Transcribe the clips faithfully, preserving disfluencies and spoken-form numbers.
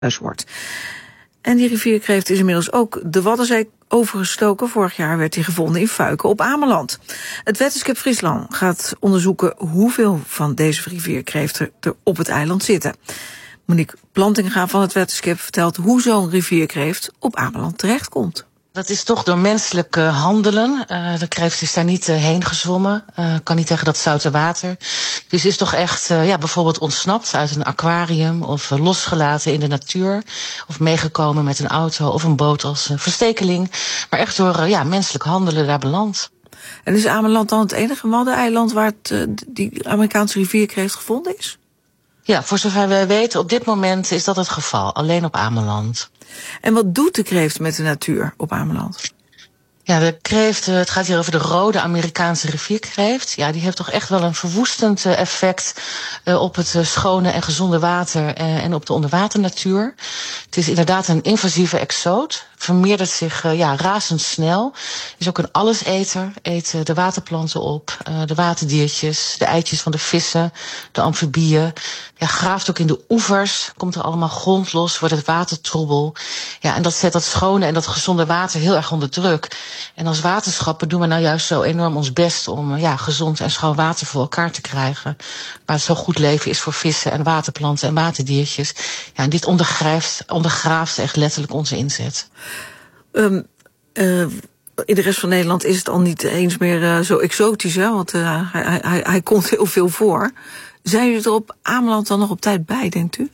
wordt. En die rivierkreeft is inmiddels ook de Waddenzee overgestoken. Vorig jaar werd hij gevonden in Fuiken op Ameland. Het Wetenschap Friesland gaat onderzoeken hoeveel van deze rivierkreeften er op het eiland zitten. Monique Plantinga van het Wetenschap vertelt hoe zo'n rivierkreeft op Ameland terechtkomt. Dat is toch door menselijk uh, handelen. Uh, de kreeft is daar niet uh, heen gezwommen. Uh, kan niet tegen dat zoute water. Dus is toch echt uh, ja, bijvoorbeeld ontsnapt uit een aquarium of uh, losgelaten in de natuur. Of meegekomen met een auto of een boot als uh, verstekeling. Maar echt door uh, ja, menselijk handelen daar beland. En is Ameland dan het enige Waddeneiland waar het, uh, die Amerikaanse rivierkreeft gevonden is? Ja, voor zover wij weten op dit moment is dat het geval. Alleen op Ameland. En wat doet de kreeft met de natuur op Ameland? Ja, de kreeft, het gaat hier over de rode Amerikaanse rivierkreeft. Ja, die heeft toch echt wel een verwoestend effect uh, op het uh, schone en gezonde water uh, en op de onderwaternatuur. Het is inderdaad een invasieve exoot. Vermeerdert zich uh, ja, razendsnel. Is ook een alleseter. Eet uh, de waterplanten op, uh, de waterdiertjes, de eitjes van de vissen, de amfibieën. Ja, graaft ook in de oevers. Komt er allemaal grond los, wordt het water troebel. Ja, en dat zet dat schone en dat gezonde water heel erg onder druk. En als waterschappen doen we nou juist zo enorm ons best om ja, gezond en schoon water voor elkaar te krijgen. Waar het zo goed leven is voor vissen en waterplanten en waterdiertjes. Ja, en dit ondergraaft, ondergraaft echt letterlijk onze inzet. Um, uh, in de rest van Nederland is het al niet eens meer uh, zo exotisch, hè? Want uh, hij, hij, hij komt heel veel voor. Zijn jullie er op Ameland dan nog op tijd bij, denkt u?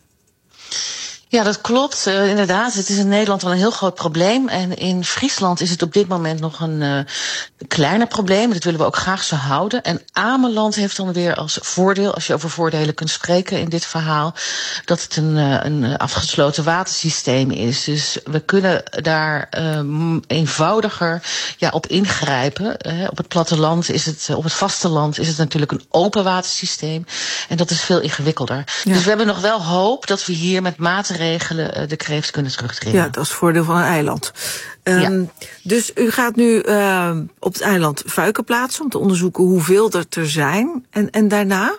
Ja, dat klopt. Uh, inderdaad, het is in Nederland wel een heel groot probleem. En in Friesland is het op dit moment nog een uh, kleiner probleem. Dat willen we ook graag zo houden. En Ameland heeft dan weer als voordeel, als je over voordelen kunt spreken in dit verhaal, dat het een, uh, een afgesloten watersysteem is. Dus we kunnen daar uh, eenvoudiger ja, op ingrijpen. Uh, op het platteland is het, uh, op het vasteland is het natuurlijk een open watersysteem. En dat is veel ingewikkelder. Ja. Dus we hebben nog wel hoop dat we hier met maatregelen regelen de kreeft kunnen terugdringen. Ja, dat is het voordeel van een eiland. Um, ja. Dus u gaat nu uh, op het eiland Fuiken plaatsen om te onderzoeken hoeveel er er zijn. En, en daarna?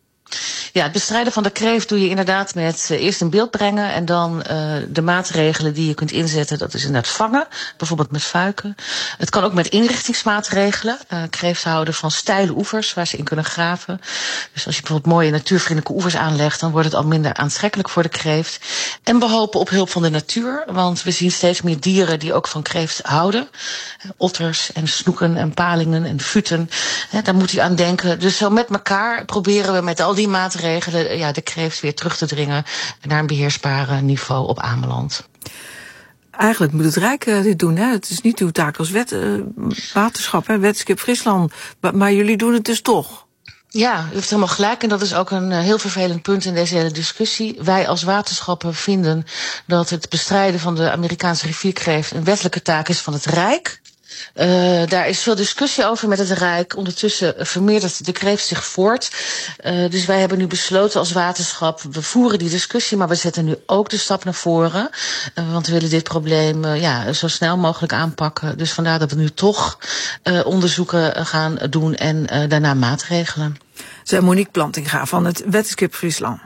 Ja, het bestrijden van de kreeft doe je inderdaad met uh, eerst in beeld brengen en dan uh, de maatregelen die je kunt inzetten. Dat is inderdaad vangen, bijvoorbeeld met fuiken. Het kan ook met inrichtingsmaatregelen. Uh, kreeft houden van steile oevers waar ze in kunnen graven. Dus als je bijvoorbeeld mooie natuurvriendelijke oevers aanlegt, dan wordt het al minder aantrekkelijk voor de kreeft. En behopen op hulp van de natuur, want we zien steeds meer dieren die ook van kreeft houden. Uh, otters en snoeken en palingen en futen. Uh, daar moet u aan denken. Dus zo met elkaar proberen we met al die maatregelen ja, de kreeft weer terug te dringen naar een beheersbaar niveau op Ameland. Eigenlijk moet het Rijk uh, dit doen, hè? Het is niet uw taak als wet, uh, waterschap, hè? Wetenschap Friesland. Maar, maar jullie doen het dus toch? Ja, u heeft helemaal gelijk en dat is ook een uh, heel vervelend punt in deze hele discussie. Wij als waterschappen vinden dat het bestrijden van de Amerikaanse rivierkreeft een wettelijke taak is van het Rijk. Uh, daar is veel discussie over met het Rijk. Ondertussen vermeerdert de kreeft zich voort. Uh, dus wij hebben nu besloten als waterschap, we voeren die discussie, maar we zetten nu ook de stap naar voren. Uh, want we willen dit probleem uh, ja, zo snel mogelijk aanpakken. Dus vandaar dat we nu toch uh, onderzoeken gaan doen en uh, daarna maatregelen. Zij Monique Plantinga van het Wetenschap Friesland.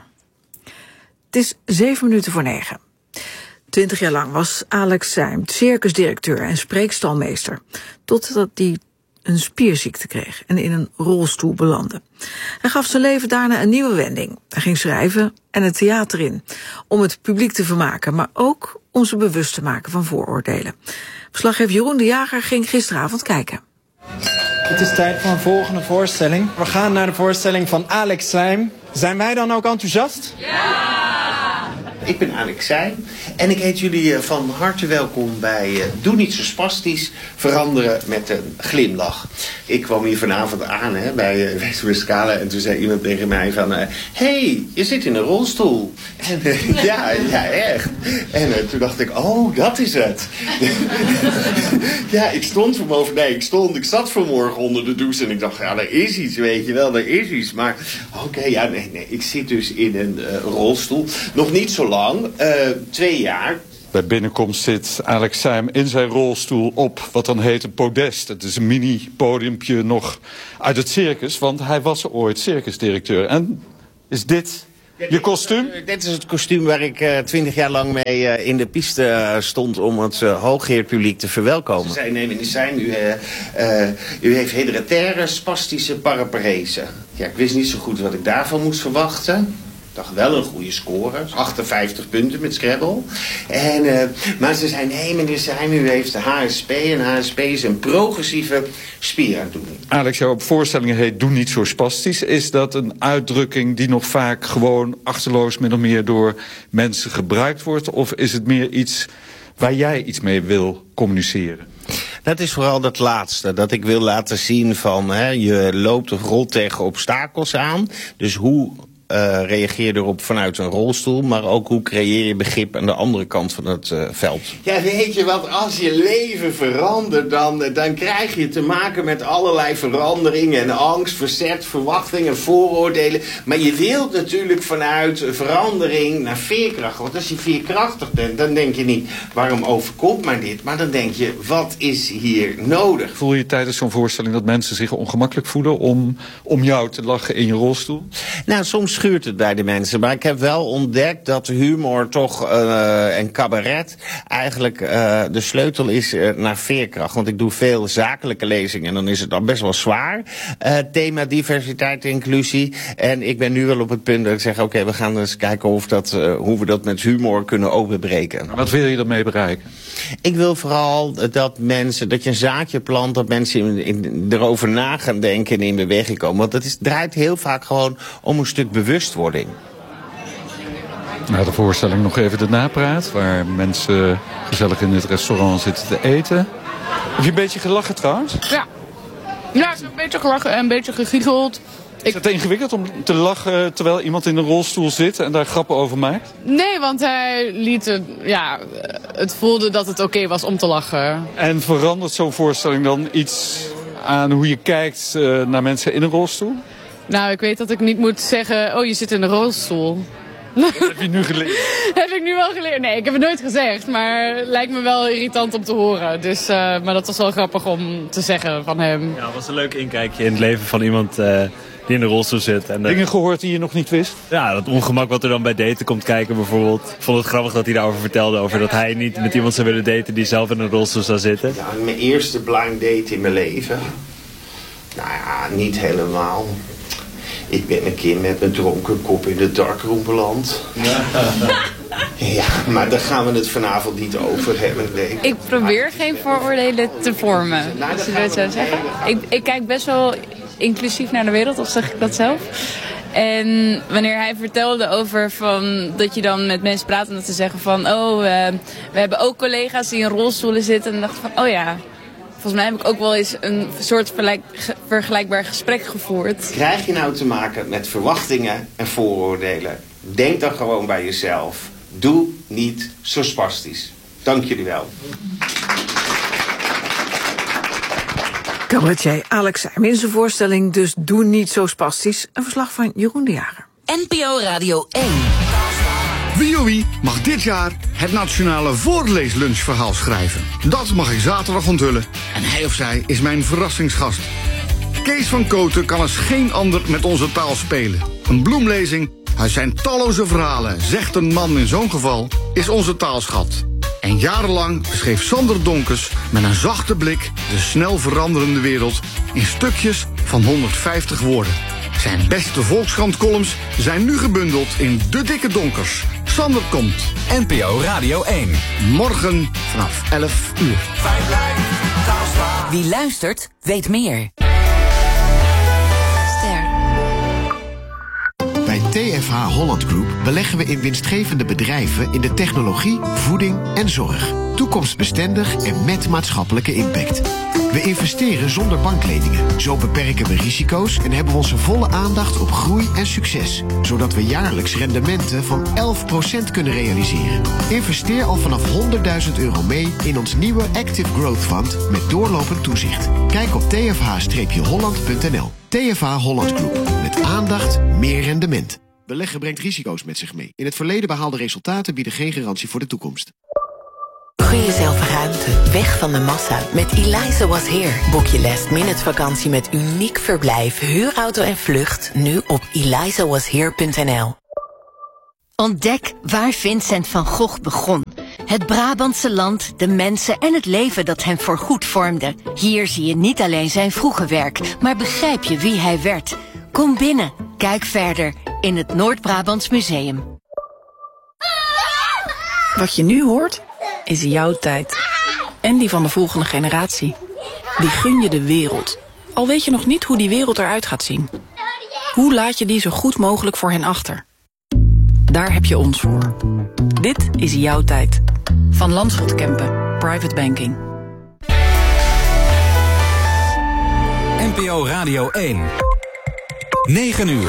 Het is zeven minuten voor negen. Twintig jaar lang was Alex Seym circusdirecteur en spreekstalmeester, totdat hij een spierziekte kreeg en in een rolstoel belandde. Hij gaf zijn leven daarna een nieuwe wending. Hij ging schrijven en het theater in, om het publiek te vermaken, maar ook om ze bewust te maken van vooroordelen. Verslaggever Jeroen de Jager ging gisteravond kijken. Het is tijd voor een volgende voorstelling. We gaan naar de voorstelling van Alex Seym. Zijn wij dan ook enthousiast? Ja! Ik ben Alex Seym en ik heet jullie van harte welkom bij Doe Niet Zo Spastisch, Veranderen met een Glimlach. Ik kwam hier vanavond aan hè, bij West-Scala en toen zei iemand tegen mij van, hé, hey, je zit in een rolstoel. En uh, ja, ja, echt. En uh, toen dacht ik, oh, dat is het. Ja, ik stond vanmorgen, nee, ik stond, ik zat vanmorgen onder de douche en ik dacht, ja, er is iets, weet je wel, er is iets. Maar oké, okay, ja, nee, nee, ik zit dus in een uh, rolstoel. Nog niet zo lang, uh, twee jaar. Bij binnenkomst zit Alex Seym in zijn rolstoel op wat dan heet een podest. Het is een mini-podiumpje nog uit het circus, want hij was ooit circusdirecteur. En is dit Je kostuum? Uh, dit is het kostuum waar ik twintig uh, jaar lang mee uh, in de piste uh, stond om het uh, hooggeëerd publiek te verwelkomen. Ze zei, nee meneer Zijn, u, uh, uh, u heeft hereditaire spastische paraparese. Ja, ik wist niet zo goed wat ik daarvan moest verwachten. Ik dacht wel een goede score, achtenvijftig punten met Scrabble. En, uh, maar ze zei, nee meneer Zijn, u heeft H S P en H S P is een progressieve spieraandoening. Alex, jouw voorstellingen heet Doe niet zo spastisch. Is dat een uitdrukking die nog vaak gewoon achterloos min of meer door mensen gebruikt wordt? Of is het meer iets waar jij iets mee wil communiceren? Dat is vooral dat laatste, dat ik wil laten zien van, hè, je loopt of rolt tegen obstakels aan. Dus hoe Uh, reageer je erop vanuit een rolstoel, maar ook hoe creëer je begrip aan de andere kant van het uh, veld. Ja, weet je wat, als je leven verandert, dan, dan krijg je te maken met allerlei veranderingen en angst, verzet, verwachtingen, vooroordelen. Maar je wilt natuurlijk vanuit verandering naar veerkracht. Want als je veerkrachtig bent, dan denk je niet, waarom overkomt mij dit? Maar dan denk je, wat is hier nodig? Voel je tijdens zo'n voorstelling dat mensen zich ongemakkelijk voelen om, om jou te lachen in je rolstoel? Nou, soms schuurt het bij de mensen. Maar ik heb wel ontdekt dat humor toch uh, en cabaret eigenlijk uh, de sleutel is uh, naar veerkracht. Want ik doe veel zakelijke lezingen en dan is het dan best wel zwaar. Uh, thema diversiteit en inclusie. En ik ben nu wel op het punt dat ik zeg, oké, okay, we gaan eens kijken of dat, uh, hoe we dat met humor kunnen openbreken. Wat wil je ermee bereiken? Ik wil vooral dat mensen, dat je een zaadje plant, dat mensen in, in, erover na gaan denken en in beweging komen. Want het is, draait heel vaak gewoon om een stuk bewustwording. Na de voorstelling nog even de napraat, waar mensen gezellig in het restaurant zitten te eten. Heb je een beetje gelachen trouwens? Ja, ja ik heb een beetje gelachen en een beetje gegiecheld. Is het ingewikkeld om te lachen terwijl iemand in een rolstoel zit en daar grappen over maakt? Nee, want hij liet het, ja, het voelde dat het oké okay was om te lachen. En verandert zo'n voorstelling dan iets aan hoe je kijkt uh, naar mensen in een rolstoel? Nou, ik weet dat ik niet moet zeggen, oh je zit in een rolstoel. Dat heb je nu geleerd? Heb ik nu wel geleerd. Nee, ik heb het nooit gezegd, maar het lijkt me wel irritant om te horen. Dus, uh, maar dat was wel grappig om te zeggen van hem. Ja, het was een leuk inkijkje in het leven van iemand uh, die in de rolstoel zit. En, uh, Dingen gehoord die je nog niet wist? Ja, dat ongemak wat er dan bij daten komt kijken bijvoorbeeld. Ik vond het grappig dat hij daarover vertelde, over dat hij niet met iemand zou willen daten die zelf in een rolstoel zou zitten. Ja, mijn eerste blind date in mijn leven. Nou ja, niet helemaal. Ik ben een keer met mijn dronken kop in de darkroom beland. Ja. Ja, maar daar gaan we het vanavond niet over hebben. Nee. Ik probeer geen vooroordelen te vormen, als je dat zou zeggen. Ik, ik kijk best wel inclusief naar de wereld, of zeg ik dat zelf? En wanneer hij vertelde over van, dat je dan met mensen praat en dat ze zeggen van, oh, uh, we hebben ook collega's die in rolstoelen zitten. En dacht van, oh ja, volgens mij heb ik ook wel eens een soort vergelijkbaar gesprek gevoerd. Krijg je nou te maken met verwachtingen en vooroordelen? Denk dan gewoon bij jezelf. Doe niet zo spastisch. Dank jullie wel. Cabaretier Alex Seim in zijn voorstelling dus Doe niet zo spastisch. Een verslag van Jeroen de Jager. N P O Radio één. Wie oh wie mag dit jaar het nationale voorleeslunchverhaal schrijven. Dat mag ik zaterdag onthullen. En hij of zij is mijn verrassingsgast. Kees van Kooten kan als geen ander met onze taal spelen. Een bloemlezing uit zijn talloze verhalen, zegt een man in zo'n geval, is onze taalschat. En jarenlang beschreef Sander Donkes met een zachte blik de snel veranderende wereld in stukjes van honderdvijftig woorden. Zijn beste Volkskrant-columns zijn nu gebundeld in De Dikke Donkers. Sander komt. N P O Radio één. Morgen vanaf elf uur. Wie luistert, weet meer. Bij T F H Holland Group beleggen we in winstgevende bedrijven in de technologie, voeding en zorg. Toekomstbestendig en met maatschappelijke impact. We investeren zonder bankleningen. Zo beperken we risico's en hebben we onze volle aandacht op groei en succes. Zodat we jaarlijks rendementen van elf procent kunnen realiseren. Investeer al vanaf honderdduizend euro mee in ons nieuwe Active Growth Fund met doorlopend toezicht. Kijk op t f h holland punt n l. T F H Holland Group. Met aandacht, meer rendement. Beleggen brengt risico's met zich mee. In het verleden behaalde resultaten bieden geen garantie voor de toekomst. Gun jezelf ruimte, weg van de massa. Met Eliza Was Here. Boek je last minute vakantie met uniek verblijf, huurauto en vlucht nu op eliza was here punt n l. Ontdek waar Vincent van Gogh begon. Het Brabantse land, de mensen en het leven dat hem voorgoed vormde. Hier zie je niet alleen zijn vroege werk, maar begrijp je wie hij werd. Kom binnen, kijk verder in het Noord-Brabants Museum. Wat je nu hoort, is jouw tijd. En die van de volgende generatie. Die gun je de wereld. Al weet je nog niet hoe die wereld eruit gaat zien. Hoe laat je die zo goed mogelijk voor hen achter? Daar heb je ons voor. Dit is jouw tijd. Van Landschot Kempen, Private Banking. N P O Radio één. negen uur.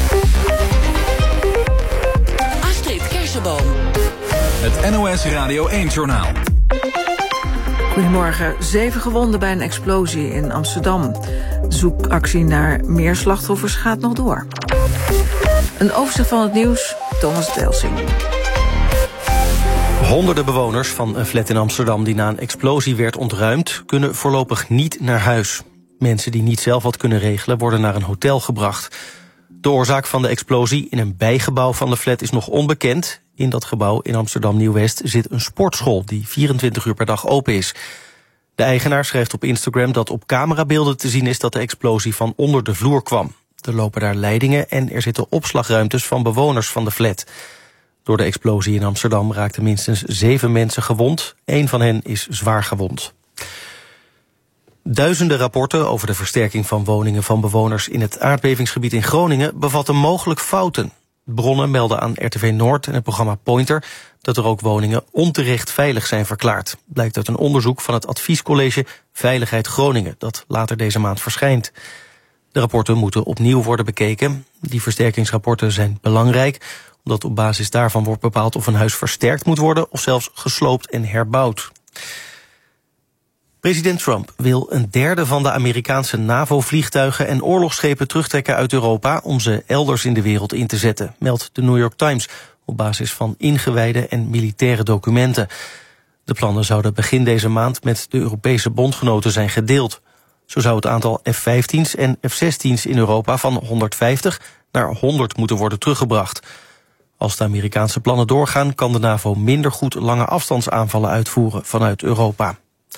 Astrid Kersenboom. Het N O S Radio één-journaal. Goedemorgen. Zeven gewonden bij een explosie in Amsterdam. De zoekactie naar meer slachtoffers gaat nog door. Een overzicht van het nieuws, Thomas Delsing. Honderden bewoners van een flat in Amsterdam die na een explosie werd ontruimd, kunnen voorlopig niet naar huis. Mensen die niet zelf wat kunnen regelen worden naar een hotel gebracht. De oorzaak van de explosie in een bijgebouw van de flat is nog onbekend. In dat gebouw in Amsterdam Nieuw-West zit een sportschool die vierentwintig uur per dag open is. De eigenaar schrijft op Instagram dat op camerabeelden te zien is dat de explosie van onder de vloer kwam. Er lopen daar leidingen en er zitten opslagruimtes van bewoners van de flat. Door de explosie in Amsterdam raakten minstens zeven mensen gewond. Eén van hen is zwaar gewond. Duizenden rapporten over de versterking van woningen van bewoners in het aardbevingsgebied in Groningen bevatten mogelijk fouten. Bronnen melden aan R T V Noord en het programma Pointer dat er ook woningen onterecht veilig zijn verklaard. Blijkt uit een onderzoek van het adviescollege Veiligheid Groningen dat later deze maand verschijnt. De rapporten moeten opnieuw worden bekeken. Die versterkingsrapporten zijn belangrijk, omdat op basis daarvan wordt bepaald of een huis versterkt moet worden of zelfs gesloopt en herbouwd. President Trump wil een derde van de Amerikaanse NAVO-vliegtuigen en oorlogsschepen terugtrekken uit Europa om ze elders in de wereld in te zetten, meldt de New York Times op basis van ingewijde en militaire documenten. De plannen zouden begin deze maand met de Europese bondgenoten zijn gedeeld. Zo zou het aantal F vijftien's en F zestien's in Europa van honderdvijftig naar honderd moeten worden teruggebracht. Als de Amerikaanse plannen doorgaan, kan de NAVO minder goed lange afstandsaanvallen uitvoeren vanuit Europa.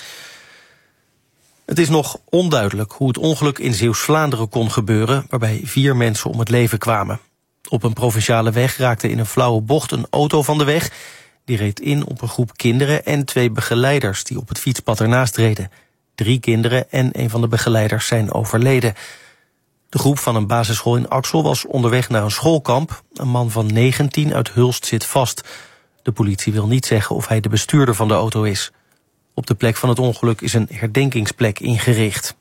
Het is nog onduidelijk hoe het ongeluk in Zeeuws-Vlaanderen kon gebeuren, waarbij vier mensen om het leven kwamen. Op een provinciale weg raakte in een flauwe bocht een auto van de weg. Die reed in op een groep kinderen en twee begeleiders die op het fietspad ernaast reden. Drie kinderen en een van de begeleiders zijn overleden. De groep van een basisschool in Axel was onderweg naar een schoolkamp. Een man van negentien uit Hulst zit vast. De politie wil niet zeggen of hij de bestuurder van de auto is. Op de plek van het ongeluk is een herdenkingsplek ingericht.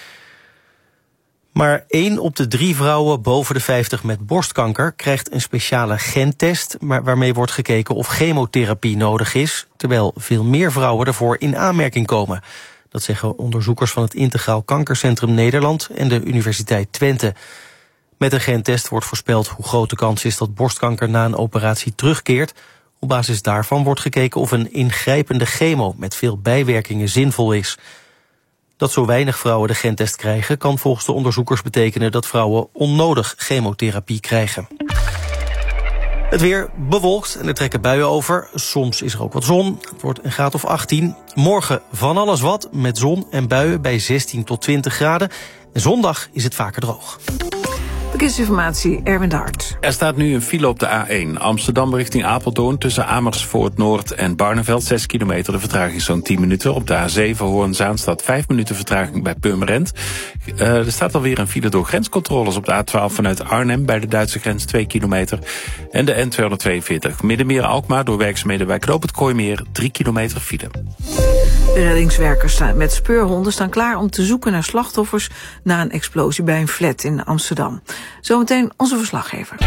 Maar één op de drie vrouwen boven de vijftig met borstkanker krijgt een speciale gentest, maar waarmee wordt gekeken of chemotherapie nodig is, terwijl veel meer vrouwen ervoor in aanmerking komen. Dat zeggen onderzoekers van het Integraal Kankercentrum Nederland en de Universiteit Twente. Met een gentest wordt voorspeld hoe groot de kans is dat borstkanker na een operatie terugkeert. Op basis daarvan wordt gekeken of een ingrijpende chemo met veel bijwerkingen zinvol is. Dat zo weinig vrouwen de gentest krijgen kan volgens de onderzoekers betekenen dat vrouwen onnodig chemotherapie krijgen. Het weer bewolkt en er trekken buien over. Soms is er ook wat zon. Het wordt een graad of achttien. Morgen van alles wat met zon en buien bij zestien tot twintig graden. En zondag is het vaker droog. Verkeersinformatie, Erwin de Hart. Er staat nu een file op de A één. Amsterdam richting Apeldoorn tussen Amersfoort Noord en Barneveld. zes kilometer, de vertraging is zo'n tien minuten. Op de A zeven Hoorn-Zaan staat vijf minuten vertraging bij Purmerend. Uh, er staat alweer een file door grenscontroles op de A twaalf vanuit Arnhem bij de Duitse grens twee kilometer. En de N tweehonderdtweeënveertig Middenmeer-Alkmaar door werkzaamheden bij Knoop het Kooimeer drie kilometer file. De reddingswerkers staan met speurhonden staan klaar om te zoeken naar slachtoffers na een explosie bij een flat in Amsterdam. Zometeen onze verslaggever.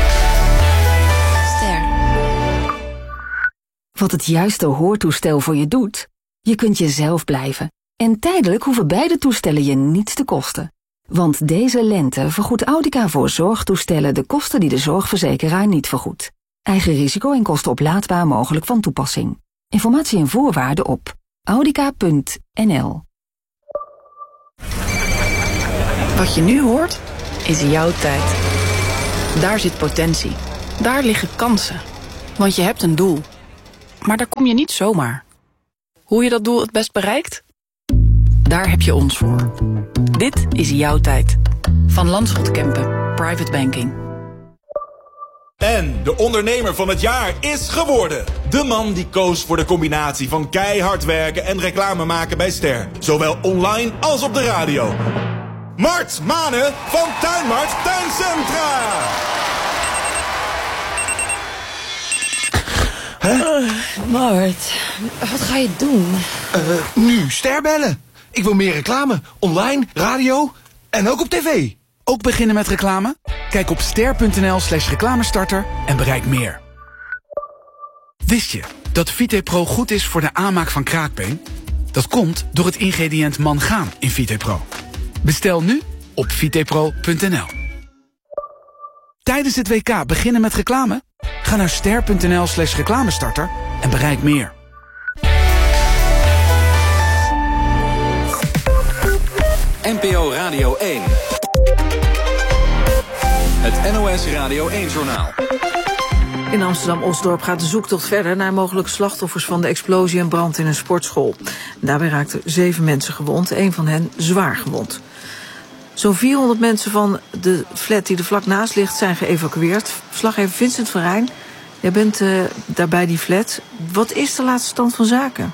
Ster. Wat het juiste hoortoestel voor je doet? Je kunt jezelf blijven. En tijdelijk hoeven beide toestellen je niets te kosten. Want deze lente vergoedt Audica voor zorgtoestellen de kosten die de zorgverzekeraar niet vergoedt. Eigen risico en kosten oplaadbaar mogelijk van toepassing. Informatie en voorwaarden op audica punt n l. Wat je nu hoort, is jouw tijd. Daar zit potentie. Daar liggen kansen. Want je hebt een doel. Maar daar kom je niet zomaar. Hoe je dat doel het best bereikt? Daar heb je ons voor. Dit is jouw tijd. Van Landschot Kempen, Private Banking. En de ondernemer van het jaar is geworden. De man die koos voor de combinatie van keihard werken en reclame maken bij Ster. Zowel online als op de radio. Mart Mane van Tuinmart Tuincentra. Huh? Uh, Mart, wat ga je doen? Uh, nu Ster bellen. Ik wil meer reclame. Online, radio en ook op tv. Ook beginnen met reclame? Kijk op ster.nl slash reclamestarter en bereik meer. Wist je dat VitePro goed is voor de aanmaak van kraakbeen? Dat komt door het ingrediënt mangaan in VitePro. Bestel nu op vitepro punt n l. Tijdens het W K beginnen met reclame? Ga naar ster.nl slash reclamestarter en bereik meer. N P O Radio één. Het N O S Radio één-journaal. In Amsterdam-Osdorp gaat de zoektocht verder naar mogelijk slachtoffers van de explosie en brand in een sportschool. Daarbij raakten zeven mensen gewond, één van hen zwaar gewond. Zo'n vierhonderd mensen van de flat die er vlak naast ligt zijn geëvacueerd. Verslaggever Vincent van Rijn, jij bent uh, daarbij die flat. Wat is de laatste stand van zaken?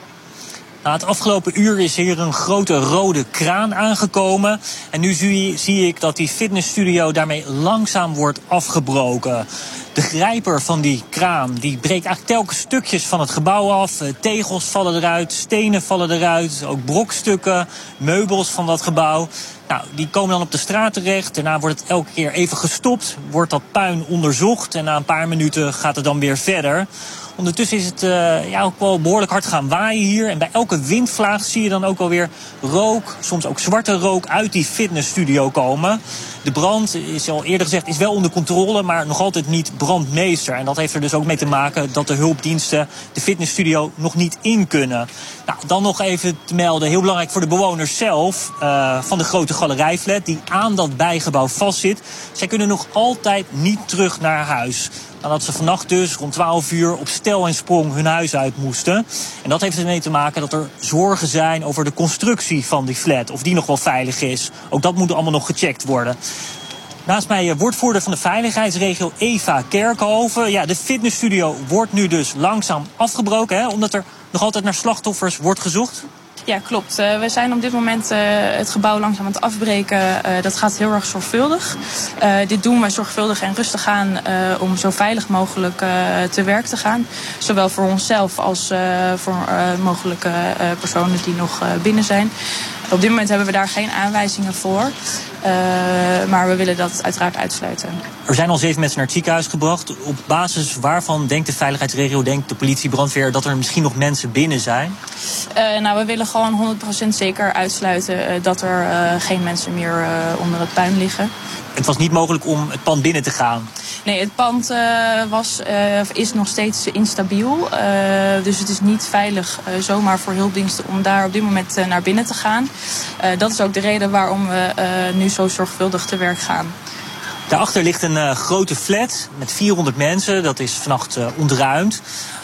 Nou, het afgelopen uur is hier een grote rode kraan aangekomen. En nu zie, zie ik dat die fitnessstudio daarmee langzaam wordt afgebroken. De grijper van die kraan die breekt eigenlijk telkens stukjes van het gebouw af. Tegels vallen eruit, stenen vallen eruit, ook brokstukken, meubels van dat gebouw. Nou, die komen dan op de straat terecht. Daarna wordt het elke keer even gestopt, wordt dat puin onderzocht. En na een paar minuten gaat het dan weer verder. Ondertussen is het uh, ja, ook wel behoorlijk hard gaan waaien hier. En bij elke windvlaag zie je dan ook alweer rook, soms ook zwarte rook, uit die fitnessstudio komen. De brand, is al eerder gezegd, is wel onder controle, maar nog altijd niet brandmeester. En dat heeft er dus ook mee te maken dat de hulpdiensten de fitnessstudio nog niet in kunnen. Nou, dan nog even te melden, heel belangrijk voor de bewoners zelf uh, van de grote galerijflat die aan dat bijgebouw vastzit. Zij kunnen nog altijd niet terug naar huis. Nadat ze vannacht dus rond twaalf uur op stel en sprong hun huis uit moesten. En dat heeft ermee te maken dat er zorgen zijn over de constructie van die flat. Of die nog wel veilig is. Ook dat moet allemaal nog gecheckt worden. Naast mij woordvoerder van de veiligheidsregio Eva Kerkhoven. Ja, de fitnessstudio wordt nu dus langzaam afgebroken, hè, omdat er nog altijd naar slachtoffers wordt gezocht. Ja, klopt. Uh, we zijn op dit moment uh, het gebouw langzaam aan het afbreken. Uh, dat gaat heel erg zorgvuldig. Uh, dit doen wij zorgvuldig en rustig aan uh, om zo veilig mogelijk uh, te werk te gaan. Zowel voor onszelf als uh, voor uh, mogelijke uh, personen die nog uh, binnen zijn. Op dit moment hebben we daar geen aanwijzingen voor. Uh, maar we willen dat uiteraard uitsluiten. Er zijn al zeven mensen naar het ziekenhuis gebracht. Op basis waarvan denkt de veiligheidsregio, denkt de politie, brandweer, dat er misschien nog mensen binnen zijn? Uh, nou, we willen gewoon honderd procent zeker uitsluiten uh, dat er uh, geen mensen meer uh, onder het puin liggen. Het was niet mogelijk om het pand binnen te gaan? Nee, het pand uh, was, uh, is nog steeds instabiel. Uh, dus het is niet veilig uh, zomaar voor hulpdiensten om daar op dit moment uh, naar binnen te gaan. Uh, dat is ook de reden waarom we uh, nu zo zorgvuldig te werk gaan. Daarachter ligt een uh, grote flat met vierhonderd mensen. Dat is vannacht uh, ontruimd.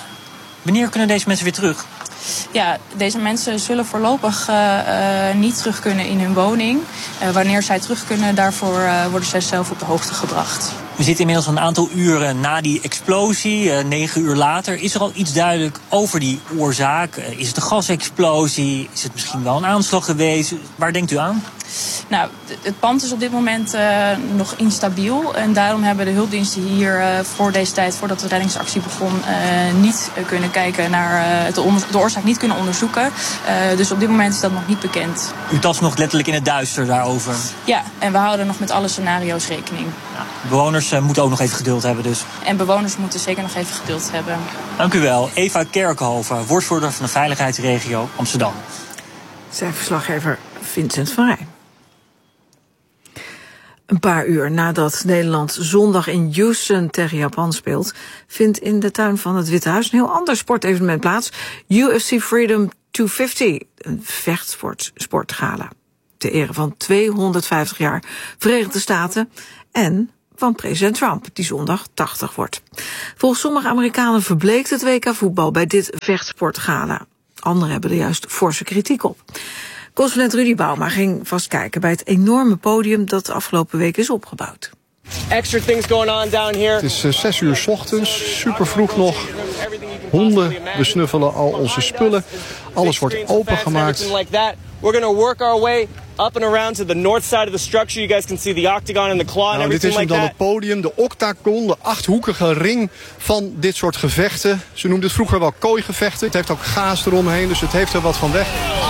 Wanneer kunnen deze mensen weer terug? Ja, deze mensen zullen voorlopig uh, uh, niet terug kunnen in hun woning. Uh, wanneer zij terug kunnen, daarvoor uh, worden zij zelf op de hoogte gebracht. We zitten inmiddels een aantal uren na die explosie, uh, negen uur later. Is er al iets duidelijk over die oorzaak? Uh, is het een gasexplosie? Is het misschien wel een aanslag geweest? Waar denkt u aan? Nou, het pand is op dit moment uh, nog instabiel. En daarom hebben de hulpdiensten hier uh, voor deze tijd, voordat de reddingsactie begon, uh, niet uh, kunnen kijken naar uh, de, onder- de oorzaak niet kunnen onderzoeken. Uh, dus op dit moment is dat nog niet bekend. U tast nog letterlijk in het duister daarover? Ja, en we houden nog met alle scenario's rekening. Ja, bewoners uh, moeten ook nog even geduld hebben dus. En bewoners moeten zeker nog even geduld hebben. Dank u wel. Eva Kerkhoven, woordvoerder van de veiligheidsregio Amsterdam. Zijn verslaggever Vincent van Rijn. Een paar uur nadat Nederland zondag in Houston tegen Japan speelt, vindt in de tuin van het Witte Huis een heel ander sportevenement plaats. U F C Freedom tweehonderdvijftig, een vechtsportgala. Ter ere van tweehonderdvijftig jaar Verenigde Staten en van president Trump, die zondag tachtig wordt. Volgens sommige Amerikanen verbleekt het W K voetbal bij dit vechtsportgala. Anderen hebben er juist forse kritiek op. Correspondent Rudy Bauma ging vast kijken bij het enorme podium dat de afgelopen week is opgebouwd. Extra things going on down here. Het is uh, zes uur 's ochtends, super vroeg nog. Honden besnuffelen al onze spullen. Alles wordt opengemaakt. We're going to work our way up and around to the north side of the structure. You guys can see the octagon and the claw and nou, everything like that. Dit is dan het podium, de octagon, de achthoekige ring van dit soort gevechten. Ze noemden het vroeger wel kooigevechten. Het heeft ook gaas eromheen, dus het heeft er wat van weg.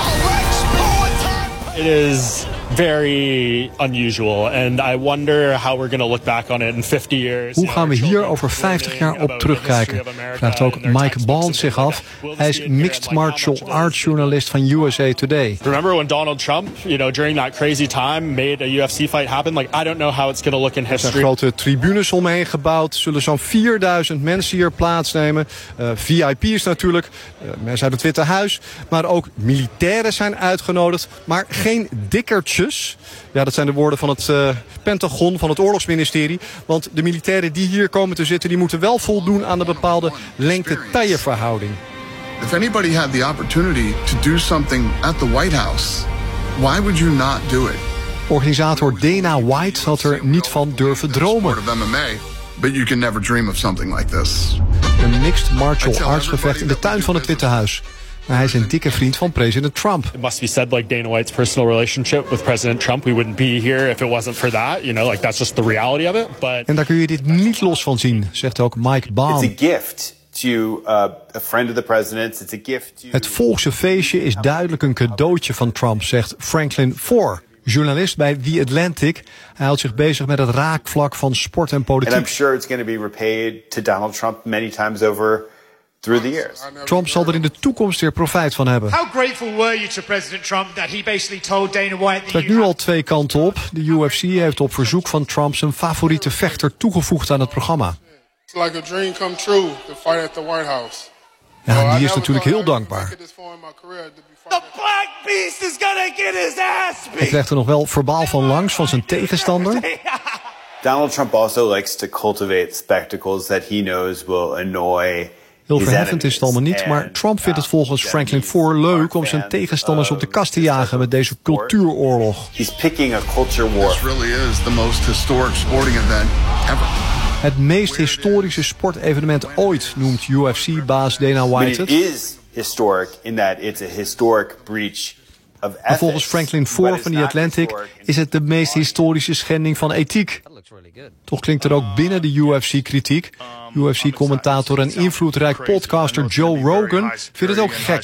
It is very unusual and I wonder how we're going to look back on it in fifty years. Hoe gaan we hier over vijftig jaar op terugkijken? Vraagt ook Mike Bond zich af. Hij is mixed martial arts journalist van U S A Today. Remember when Donald Trump, you know, during that crazy time made a U F C fight happen? Like I don't know how it's going to look in history. Er zijn grote tribunes omheen gebouwd. Zullen zo'n vierduizend mensen hier plaatsnemen. Uh, V I P's natuurlijk. Uh, mensen uit het Witte Huis. Maar ook militairen zijn uitgenodigd. Maar geen dikkertjes. Ja, dat zijn de woorden van het uh, Pentagon, van het oorlogsministerie. Want de militairen die hier komen te zitten, die moeten wel voldoen aan een bepaalde lengte-tijdenverhouding. If anybody had the opportunity to do something at the White House, why would you not do it? Organisator Dana White had er niet van durven dromen. But you can never dream of something like this. Een mixed martial arts gevecht in de tuin van het Witte Huis. Maar hij is een dikke vriend van president Trump. It must be said like Dana White's personal relationship with President Trump. We wouldn't be here if it wasn't for that. You know, like that's just the reality of it. But en daar kun je dit niet los van zien, zegt ook Mike Baum. It's a gift to uh, a friend of the president. It's a gift to... Het volkse feestje is duidelijk een cadeautje van Trump, zegt Franklin Foer, journalist bij The Atlantic. Hij houdt zich bezig met het raakvlak van sport en politiek. And I'm sure it's going to be repaid to Donald Trump many times over. Through the years. Trump zal er in de toekomst weer profijt van hebben. How grateful were you to President Trump that he basically told Dana White that het trekt nu al twee kanten op. De U F C heeft op verzoek van Trump zijn favoriete vechter toegevoegd aan het programma. It's like a dream come true to fight at the White House. Ja, die is natuurlijk heel dankbaar. The black beast is gonna get his ass beat. Hij krijgt er nog wel verbaal van langs van zijn tegenstander. Donald Trump also likes to cultivate spectacles that he knows will annoy. Heel verheffend is het allemaal niet, maar Trump vindt het volgens Franklin Foer leuk om zijn tegenstanders op de kast te jagen met deze cultuuroorlog. He's picking a culture war. This really is the most historic sporting event ever. Het meest historische sportevenement ooit, noemt U F C-baas Dana White het. It is historic in that it's a historic breach of ethics. Maar volgens Franklin Foer van The Atlantic is het de meest historische schending van ethiek. Toch klinkt er ook binnen de U F C kritiek. U F C-commentator en invloedrijk podcaster Joe Rogan vindt het ook gek.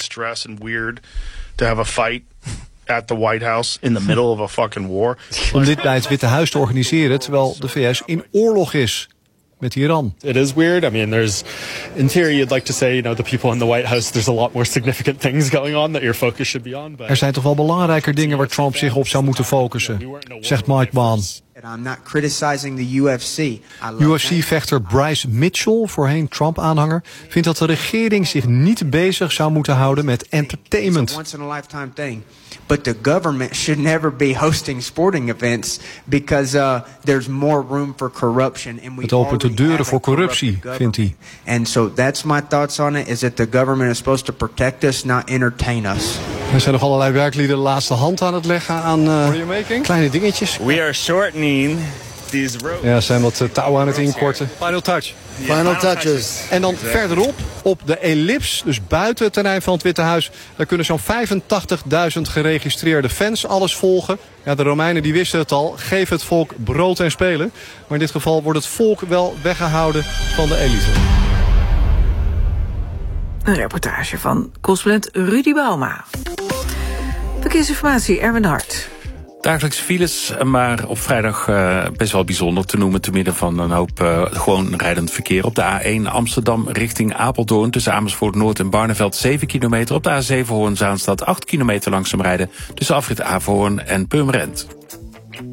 To have a fight at the White House in the middle of a fucking war. Om dit bij het Witte Huis te organiseren terwijl de V S in oorlog is met Iran. It is weird. I mean, there's in theory you'd like to say, you know, the people in the White House, there's a lot more significant things going on that your focus should be on. But er zijn toch wel belangrijker dingen waar Trump zich op zou moeten focussen, zegt Mike Baum. I'm not criticizing the U F C. U F C-vechter Bryce Mitchell, voorheen Trump-aanhanger, vindt dat de regering zich niet bezig zou moeten houden met entertainment. It's a once in a lifetime thing. But the government should never be hosting sporting events because uh, there's more room for corruption. And we Het opent de deuren voor corruptie, vindt hij. And so that's my thoughts on it, is that the government is supposed to protect us, not entertain us. Er zijn nog allerlei werklieden de laatste hand aan het leggen aan uh, kleine dingetjes. We are shortening these roads. Ja, zijn wat uh, touwen aan het inkorten. Final touch. Final touches. En dan verderop, op de ellips, dus buiten het terrein van het Witte Huis, daar kunnen zo'n vijfentachtigduizend geregistreerde fans alles volgen. Ja, de Romeinen die wisten het al, geef het volk brood en spelen. Maar in dit geval wordt het volk wel weggehouden van de elite. Een reportage van correspondent Rudy Bauma. Verkeersinformatie, Erwin Hart. Dagelijkse files, maar op vrijdag uh, best wel bijzonder te noemen, te midden van een hoop uh, gewoon rijdend verkeer. Op de A één Amsterdam richting Apeldoorn tussen Amersfoort Noord en Barneveld zeven kilometer. Op de A zeven Hoorn-Zaanstad acht kilometer langzaam rijden tussen afrit Averhoorn en Purmerend.